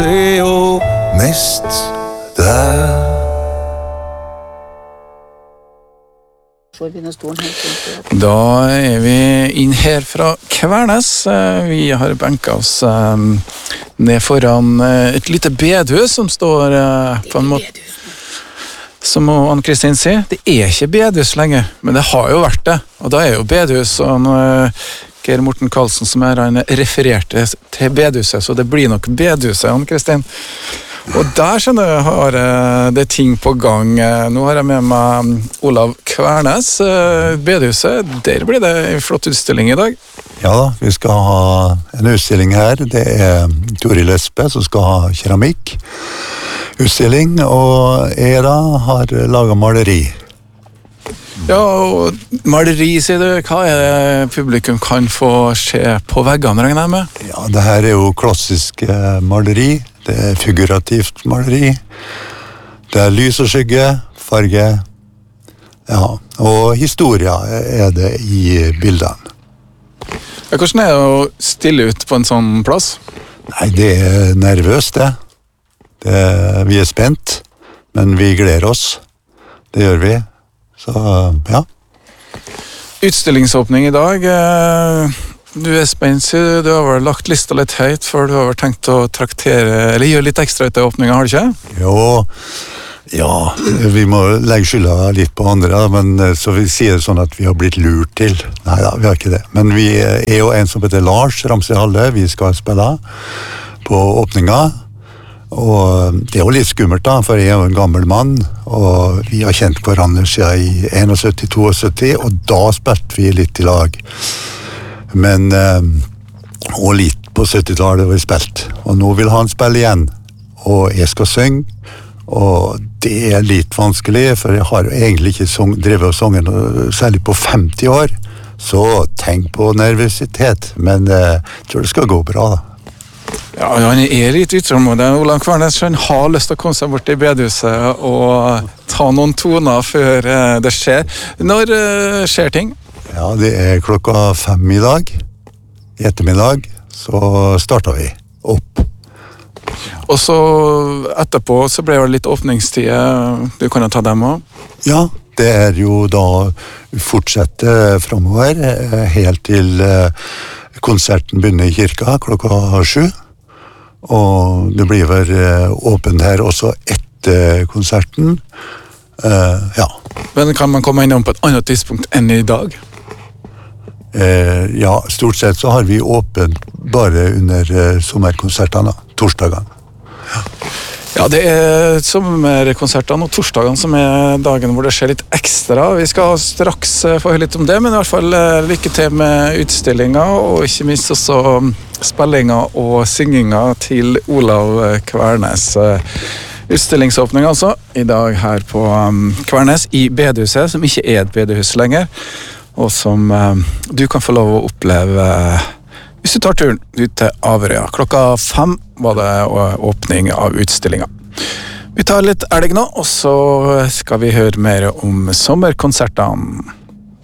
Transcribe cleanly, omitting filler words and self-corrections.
jo mest der. Da vi inn her fra Kvernes. Vi har benket oss ned foran et lite bedhus som står på en måte, som Ann-Kristin sier, det ikke bedhus lenger, men det har jo vært det, og da jo bedhus, og Geir Morten Karlsen som han refererte til bedhuset, så det blir nok bedhuset, Ann-Kristin. Og der skjønner jeg har det ting på gang. Nå har jeg med meg Olav Kvernes, bedhuset. Der blir det en flott utstilling i dag. Ja da, vi skal ha en utstilling her. Det Toril Espe som skal ha keramikk utstilling, og jeg da har laget maleri. Ja, og maleri, sier du. Hva det publikum kan få se på veggene, regner jeg med? Ja, det her jo klassisk maleri. Det figurativt maleri. Det lys og skygge, farge. Ja, og historia det i bildene. Ja, hvordan det å stille ut på en sånn plass? Nei, det nervøst, det. Vi spent, men vi gleder oss. Det gjør vi. Så, ja. Utstillingsåpning i dag. Du spent, du har vel lagt lista litt høyt, for du har vel tenkt å traktere, eller gjøre litt ekstra ut av åpningen, har du ikke? Jo, ja, vi må legge skylda litt på andre, men så vi sier det sånn at vi har blitt lurt til. Nei da, vi har ikke det. Men vi jo en som heter Lars Ramsey Halle, vi skal spille på åpninga. Og det jo litt skummelt da, for jeg jo en gammel mann, og vi har kjent hverandre siden i 71-72, og da spilte vi litt i lag. Men, og litt på 70-tallet var vi spilt. Og nå vil han spille igjen, og jeg skal synge, og det litt vanskelig, for jeg har jo egentlig ikke drevet og sunget særlig på 50 år, så tenk på nervøsitet, men jeg tror det skal gå bra da. Ja, han litt utålmodig. Olav Kvernes, han har lyst til å komme seg bort i bedhuset og ta noen toner før det skjer. Når skjer ting? Ja, det klokka 5 i dag. I ettermiddag så starter vi opp. Og så etterpå så ble det litt åpningstid. Du kan jo ta dem også? Ja, det jo da fortsette fremover helt til konserten begynner i kirka klokka 7. Og det blir vel åpent her også etter konserten. Ja. Men kan man komme innom på et annet tidspunkt enn i dag? Ja, stort sett så har vi åpent bare under sommerkonsertene, torsdagene. Ja, det sommerkonsertene og torsdagene som dagen hvor det skjer litt ekstra. Vi skal straks få høre litt om det, men i hvert fall lykke til med utstillinger, og ikke minst også spillinger og synginger til Olav Kvernes. Utstillingsåpning altså, i dag her på Kvernes i bedhuset, som ikke et bedhus lenger, og som du kan få lov å oppleve hvis du tar turen ut til Averøya. Klokka 5 var det åpning av utstillinga. Vi tar litt elg nå, og så skal vi høre mer om sommerkonsertene.